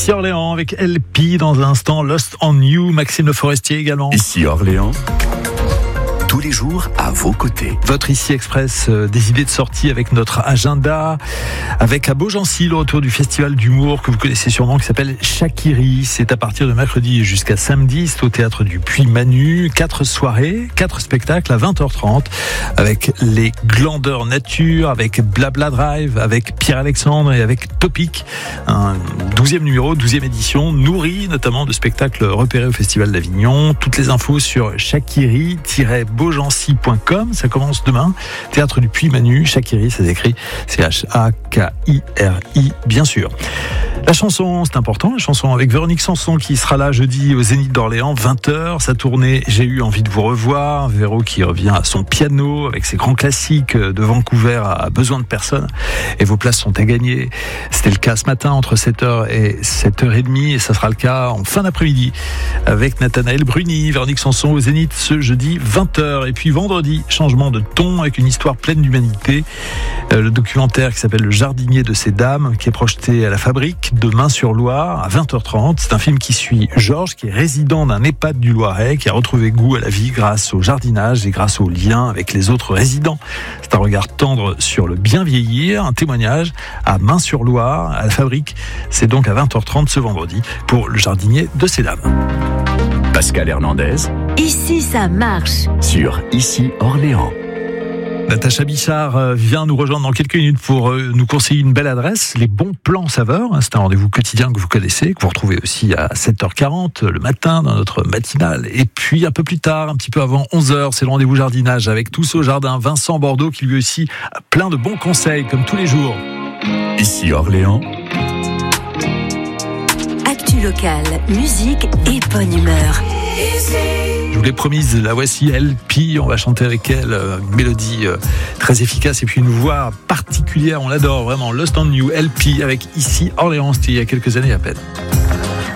Ici Orléans avec LP dans un instant, Lost on You, Maxime Le Forestier également. Ici Orléans, tous les jours à vos côtés. Votre Ici Express, des idées de sortie avec notre agenda, avec à Beaugency le retour du festival d'humour que vous connaissez sûrement qui s'appelle Chakiri. C'est à partir de mercredi jusqu'à samedi, c'est au théâtre du Puy-Manu. 4 soirées, 4 spectacles à 20h30 avec les Glandeurs Nature, avec Blabla Drive, avec Pierre-Alexandre et avec Topic. Un 12e numéro, 12e édition, nourri notamment de spectacles repérés au Festival d'Avignon. Toutes les infos sur chakiri-beaugency.com. Ça commence demain. Théâtre du Puy-Manu, Chakiri, ça s'écrit Chakiri, bien sûr. La chanson, c'est important, la chanson avec Véronique Sanson qui sera là jeudi au Zénith d'Orléans, 20h. Sa tournée J'ai eu envie de vous revoir. Véro qui revient à son piano avec ses grands classiques de Vancouver à Besoin de personne. Et vos places sont à gagner. C'était le cas ce matin entre 7h et 7h30 et ça sera le cas en fin d'après-midi avec Nathanaël Bruni, Véronique Sanson au Zénith ce jeudi 20h. Et puis vendredi, changement de ton avec une histoire pleine d'humanité. Le documentaire qui s'appelle Le jardinier de ces dames qui est projeté à la Fabrique demain sur Loire à 20h30. C'est un film qui suit Georges qui est résident d'un EHPAD du Loiret qui a retrouvé goût à la vie grâce au jardinage et grâce aux liens avec les autres résidents. C'est un regard tendre sur le bien vieillir, un témoignage à Main-sur-Loire à la Fabrique. C'est donc à 20h30 ce vendredi pour Le jardinier de ces dames. Pascal Hernandez. Ici, ça marche. Sur Ici Orléans. Natacha Bichard vient nous rejoindre dans quelques minutes pour nous conseiller une belle adresse, les bons plans saveurs. C'est un rendez-vous quotidien que vous connaissez, que vous retrouvez aussi à 7h40 le matin dans notre matinale. Et puis un peu plus tard, un petit peu avant 11h, c'est le rendez-vous jardinage avec Tous au Jardin. Vincent Bordeaux qui lui aussi a plein de bons conseils comme tous les jours. Ici Orléans. Actu locale, musique et bonne humeur. Je vous l'ai promise, la voici, LP, on va chanter avec elle, une mélodie très efficace et puis une voix particulière, on l'adore vraiment, Lost on You, LP avec Ici Orléans, c'était il y a quelques années à peine.